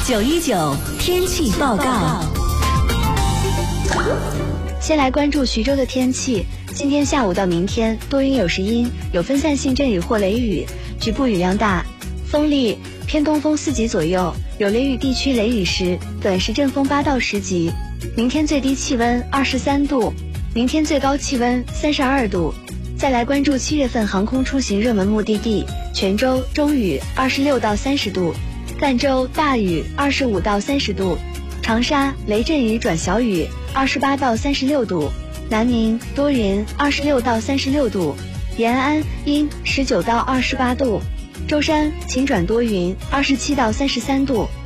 919天气报告。 先来关注徐州的天气。今天下午到明天多云有时阴，有分散性阵雨或雷雨，局部雨量大，风力偏东风4级左右，有雷雨地区雷雨时短时阵风8到10级。明天最低气温23度，明天最高气温32度。再来关注7月份航空出行热门目的地：泉州中雨26到30度，赣州大雨25到30度，长沙雷阵雨转小雨28到36度，南宁多云26到36度，延安阴19到28度，舟山晴转多云27到33度。